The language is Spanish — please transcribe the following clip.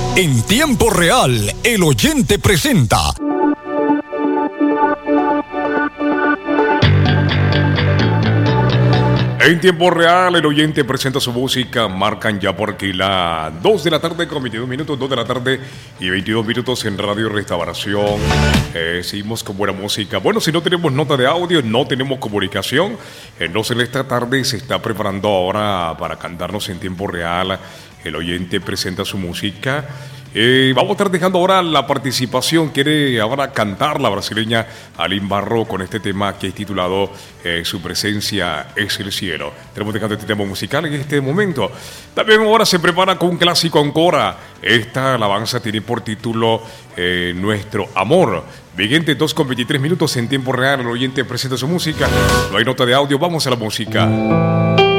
En tiempo real, el oyente presenta. En tiempo real, el oyente presenta su música. Marcan ya por aquí las 2 de la tarde con 22 minutos, 2 de la tarde y 22 minutos en Radio Restauración. Seguimos con buena música. Bueno, si no tenemos nota de audio, no tenemos comunicación. Entonces, esta tarde se está preparando ahora para cantarnos en tiempo real. El oyente presenta su música. Vamos a estar dejando ahora la participación. Quiere ahora cantar la brasileña Aline Barro con este tema que es titulado Su presencia es el cielo. Tenemos dejando este tema musical en este momento. También ahora se prepara con un clásico ancora. Esta alabanza tiene por título Nuestro Amor. Vigente 2 con 23 minutos en tiempo real. El oyente presenta su música. No hay nota de audio. Vamos a la música.